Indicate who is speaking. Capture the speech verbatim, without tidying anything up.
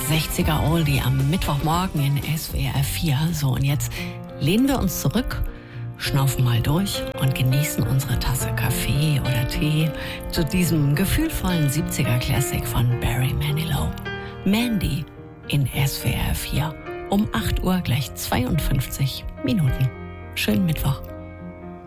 Speaker 1: sechziger Oldie am Mittwochmorgen in S W R vier. So, und jetzt lehnen wir uns zurück, schnaufen mal durch und genießen unsere Tasse Kaffee oder Tee zu diesem gefühlvollen siebziger Classic von Barry Manilow. Mandy in S W R vier um acht Uhr gleich zweiundfünfzig Minuten. Schönen Mittwoch.